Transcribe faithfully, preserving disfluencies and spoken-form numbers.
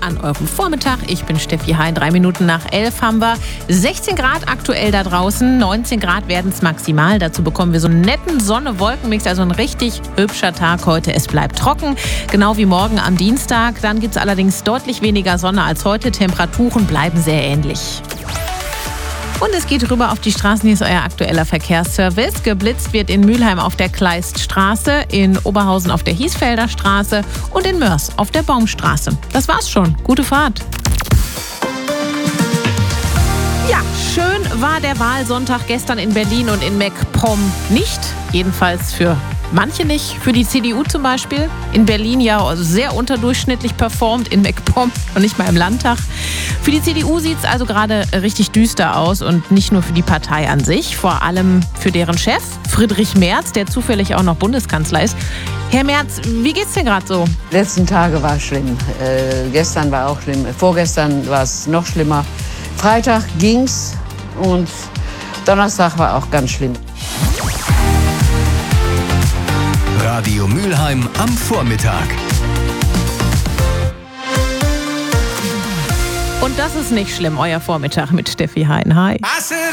an eurem Vormittag. Ich bin Steffi Hein. Drei Minuten nach elf haben wir sechzehn Grad aktuell da draußen. neunzehn Grad werden es maximal. Dazu bekommen wir so einen netten Sonne-Wolken-Mix. Also ein richtig hübscher Tag heute. Es bleibt trocken, genau wie morgen am Dienstag. Dann gibt es allerdings deutlich weniger Sonne als heute. Temperaturen bleiben sehr ähnlich. Und es geht rüber auf die Straßen. Hier ist euer aktueller Verkehrsservice. Geblitzt wird in Mülheim auf der Kleiststraße, in Oberhausen auf der Hiesfelder Straße und in Mörs auf der Baumstraße. Das war's schon. Gute Fahrt. Ja, schön war der Wahlsonntag gestern in Berlin und in MacPom nicht. Jedenfalls für manche nicht. Für die C D U zum Beispiel. In Berlin ja sehr unterdurchschnittlich performt, in MacPom und nicht mal im Landtag. Für die C D U sieht es also gerade richtig düster aus und nicht nur für die Partei an sich, vor allem für deren Chef, Friedrich Merz, der zufällig auch noch Bundeskanzler ist. Herr Merz, wie geht's dir gerade so? Die letzten Tage war schlimm. Äh, gestern war auch schlimm. Vorgestern war es noch schlimmer. Freitag ging's und Donnerstag war auch ganz schlimm. Radio Mülheim am Vormittag. Und das ist nicht schlimm, euer Vormittag mit Steffi Hein. Hi.